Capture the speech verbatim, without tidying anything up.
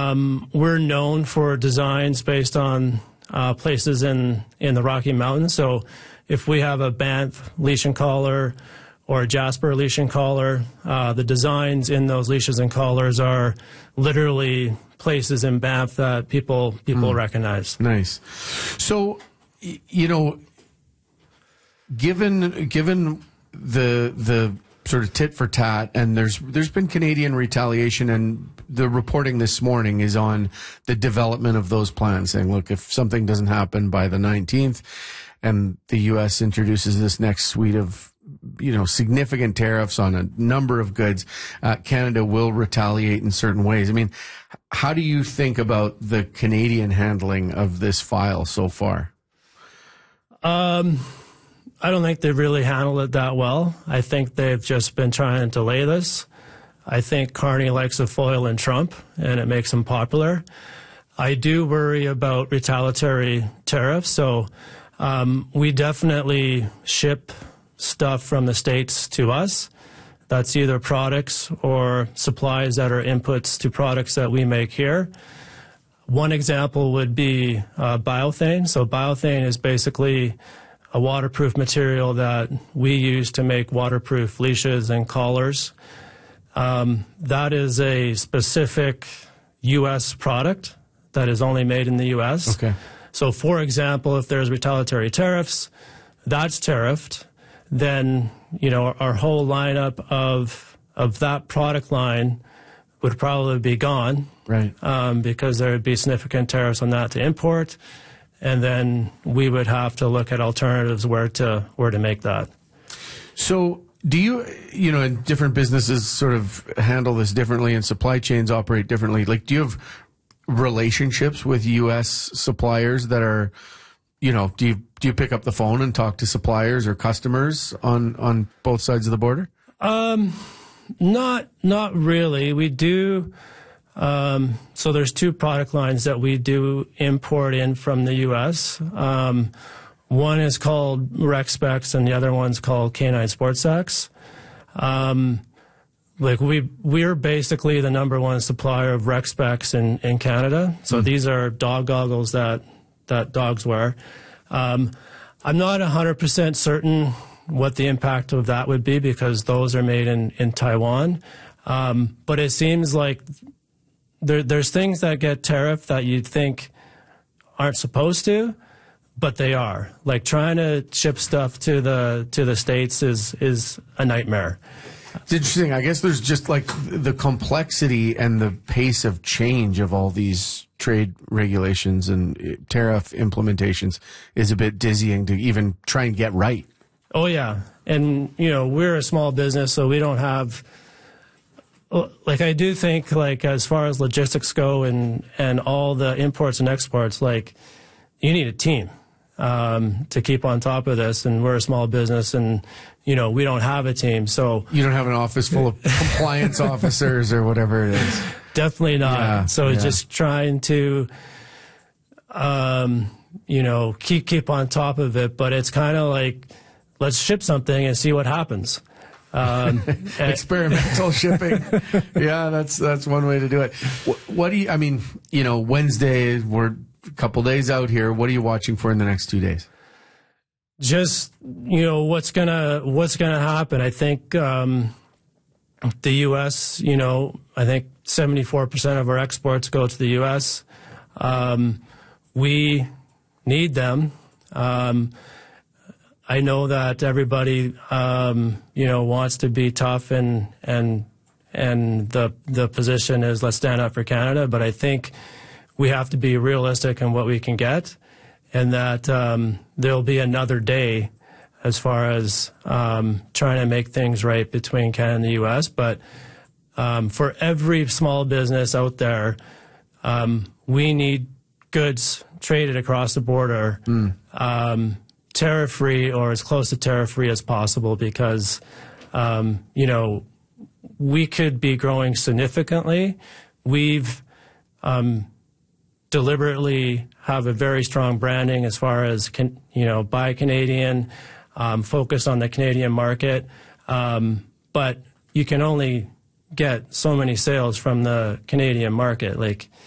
Um, we're known for designs based on uh, places in, in the Rocky Mountains. So if we have a Banff leash and collar or a Jasper leash and collar, uh, the designs in those leashes and collars are literally places in Banff that people people mm. recognize. Nice. So, y- you know, given given the the sort of tit for tat, and there's there's been Canadian retaliation, and the reporting this morning is on the development of those plans, saying, look, if something doesn't happen by the nineteenth, and the U S introduces this next suite of, you know, significant tariffs on a number of goods, uh, Canada will retaliate in certain ways. I mean, how do you think about the Canadian handling of this file so far? Um, I don't think they've really handled it that well. I think they've just been trying to delay this. I think Carney likes a foil in Trump, and it makes him popular. I do worry about retaliatory tariffs, so um, we definitely ship stuff from the States to us. That's either products or supplies that are inputs to products that we make here. One example would be uh, biothane. So biothane is basically a waterproof material that we use to make waterproof leashes and collars. Um, that is a specific U S product that is only made in the U S. Okay. So, for example, if there's retaliatory tariffs, that's tariffed. Then, you know, our whole lineup of of that product line would probably be gone, right? Um, because there would be significant tariffs on that to import, and then we would have to look at alternatives where to where to make that. So, do you, you know, and different businesses sort of handle this differently, and supply chains operate differently. Like, do you have relationships with U S suppliers that are, you know, do you do you pick up the phone and talk to suppliers or customers on, on both sides of the border? Um, not not really. We do. Um, so there's two product lines that we do import in from the U S. Um, one is called Rec Specs, and the other one's called Canine Sports Sacs. Um, like we we're basically the number one supplier of Rec Specs in, in Canada. So mm. these are dog goggles that. that dogs wear. Um, I'm not one hundred percent certain what the impact of that would be because those are made in, in Taiwan. Um, but it seems like there, there's things that get tariffed that you'd think aren't supposed to, but they are. Like trying to ship stuff to the to the States is is a nightmare. It's interesting. I guess there's just like the complexity and the pace of change of all these trade regulations and tariff implementations is a bit dizzying to even try and get right. Oh, yeah. And, you know, we're a small business, so we don't have, like, I do think, like, as far as logistics go and, and all the imports and exports, like, you need a team um, to keep on top of this. And we're a small business, and, you know, we don't have a team. So you don't have an office full of compliance officers or whatever it is. Definitely not. Yeah, so yeah. just trying to, um, you know, keep keep on top of it. But it's kind of like, let's ship something and see what happens. Um, Experimental shipping. Yeah, that's that's one way to do it. What, what do you? I mean, you know, Wednesday, we're a couple days out here. What are you watching for in the next two days? Just, you know, what's gonna what's gonna happen. I think um, the U S. You know, I think seventy-four percent of our exports go to the U S. Um, we need them. Um, I know that everybody, um, you know, wants to be tough, and and and the the position is let's stand up for Canada. But I think we have to be realistic in what we can get, and that um, there'll be another day as far as um, trying to make things right between Canada and the U S. But um, for every small business out there, um, we need goods traded across the border. Mm. Um, tariff-free or as close to tariff-free as possible because, um, you know, we could be growing significantly. We've um, deliberately have a very strong branding as far as, can, you know, buy Canadian, um, focus on the Canadian market. Um, but you can only get so many sales from the Canadian market. Like,